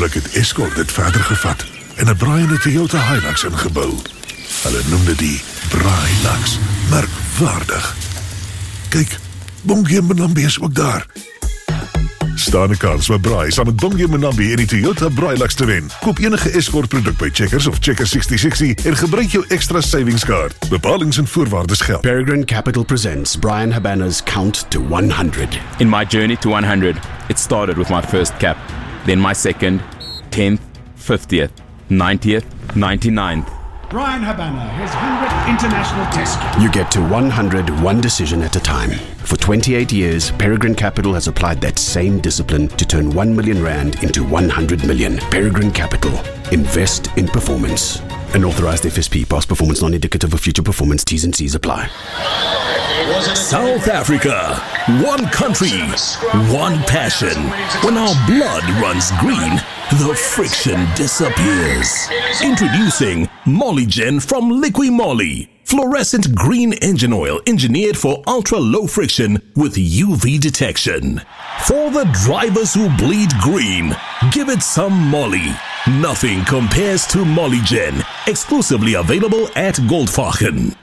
Skielik het Escort dit verder gevat en 'n braaiende Toyota Hilux ingebou. Hulle noem dit die Braailux. Merkwaardig. Kyk, Bongie Mbonambi is ook daar. Staan 'n kans vir braai saam met Bongie Mbonambi en die Toyota Braailux te wen. Koop enige Escort produk by Checkers of Checkers 6060 en gebruik jou extra savings card. Bepalings en voorwaardes geld. Peregrine Capital presents Brian Habana's Count to 100. In my journey to 100, it started with my first cap, then my second, 10th, 50th, 90th, 99th. Brian Habana, his 100th international test cap. You get to 100 one decision at a time. For 28 years, Peregrine Capital has applied that same discipline to turn 1 million rand into 100 million. Peregrine Capital. Invest in performance. An authorized FSP. Past performance non-indicative of future performance. T's and C's apply. South Africa. One country. One passion. When our blood runs green, the friction disappears. Introducing Mollygen from Liqui Moly. Fluorescent green engine oil engineered for ultra-low friction with UV detection. For the drivers who bleed green, give it some Molly. Nothing compares to Mollygen. Exclusively available at Goldfachen.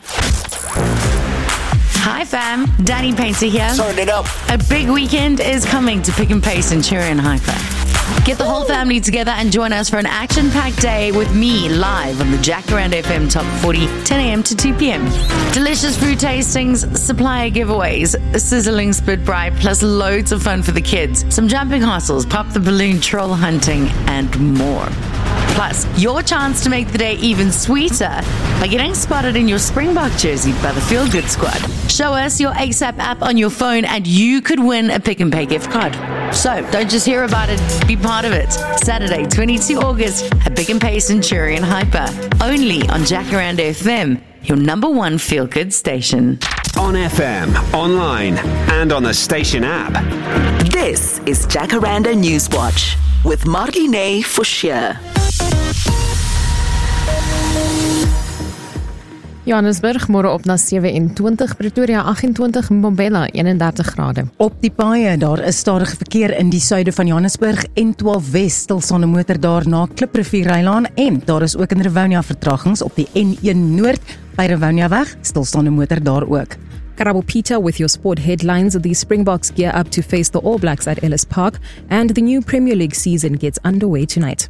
Hi fam, Danny Painter here. Turn it up. A big weekend is coming to Pick and Pay Centurion Hyper. Get the whole family together and join us for an action-packed day with me live on the Jacaranda FM Top 40, 10 a.m. to 2 p.m. Delicious food tastings, supplier giveaways, a sizzling spit braai, plus loads of fun for the kids. Some jumping hustles, pop the balloon, troll hunting, and more. Plus, your chance to make the day even sweeter by getting spotted in your Springbok jersey by the Feel Good Squad. Show us your ASAP app on your phone and you could win a Pick and Pay gift card. So, don't just hear about it, be part of it. Saturday, 22 August at Pick and Pay Centurion Hyper. Only on Jacaranda FM, your number one Feel Good station. On FM, online, and on the station app. This is Jacaranda Newswatch with Marlene Forshire. Johannesburg môre op na 27, Pretoria 28, Mbombela 31 grade. Op die paaie, daar is stadige verkeer in die suide van Johannesburg en N12 West, stilstaande motor daar na Kliprivier Rylaan en daar is ook in Rivonia vertragings op die N1 Noord by Rivonia weg, stilstaande motor daar ook. Karabo Peter with your sport headlines. The Springboks gear up to face the All Blacks at Ellis Park and the new Premier League season gets underway tonight.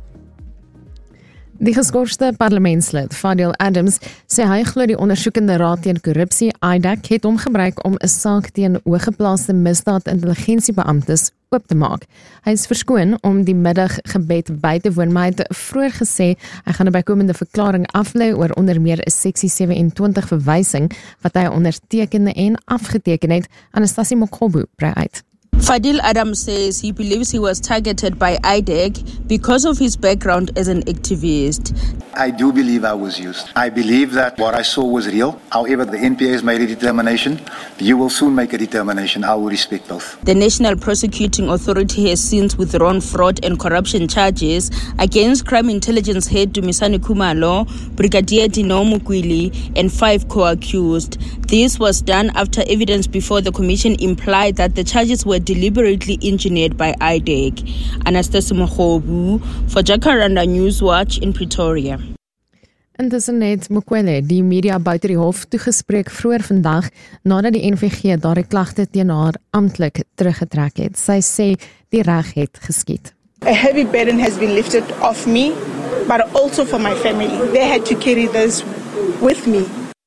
Die geskorste parlementslid, Fadil Adams, sê hy glo die ondersoekende raad teen korrupsie, IDAC, het hom gebruik om 'n saak teen hoëgeplaaste misdaad-intelligensiebeamptes oop te maak. Hy is verskoon om die middaggebed by te woon, maar hy het vroeër gesê hy gaan 'n bykomende verklaring aflê oor onder meer 'n seksie 27 verwysing wat hy ondertekende en afgeteken het. Anastasie Mokgobu brei uit. Fadil Adams says he believes he was targeted by IDEC because of his background as an activist. I do believe I was used. I believe that what I saw was real. However, the NPA has made a determination. You will soon make a determination. I will respect both. The National Prosecuting Authority has since withdrawn fraud and corruption charges against Crime Intelligence Head Dumisani Khumalo, Brigadier Dino Mukwili, and 5 co-accused. This was done after evidence before the commission implied that the charges were deliberately engineered by IDEC. Anastasia Mokgobu for Jacaranda Newswatch in Pretoria. Intussen het Mokwele die media buite die hof toegespreek vroeër vandag nadat die NVG daardie klagte teen haar amptelik teruggetrek het. Sy sê die reg het geskied. A heavy burden has been lifted off me, but also for my family. They had to carry this with me.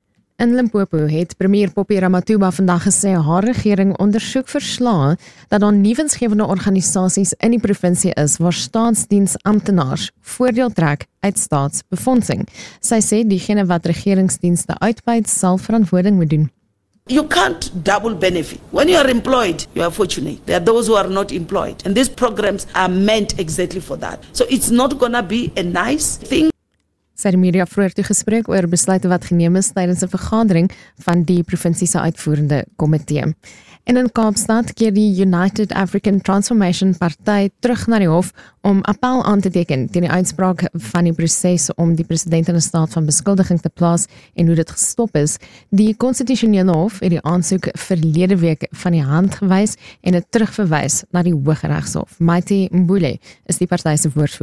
In Limpopo het premier Poppy Ramathuba vandag gesê haar regering ondersoek verslae dat daar nie winsgewende organisasies in die provinsie is waar staatsdiensamptenaars voordeel trek uit staatsbefondsing. Sy sê diegene wat regeringsdienste uitbuit sal verantwoording moet doen. You can't double benefit. When you are employed, you are fortunate. There are those who are not employed. And these programs are meant exactly for that. So it's not going to be a nice thing. Sy het die media vroeër toegespreek oor besluite wat geneem is tydens 'n vergadering van die provinsie se uitvoerende komitee. En in Kaapstad keer die United African Transformation Party terug na die hof om appel aan te teken teen die uitspraak van die proses om die president in 'n staat van beskuldiging te plaas en hoe dit gestop is. Die konstitusionele hof het die aansoek verlede week van die hand gewys en dit terugverwys na die Hooggeregshof. Maite Mbule is die party se woordvoerder.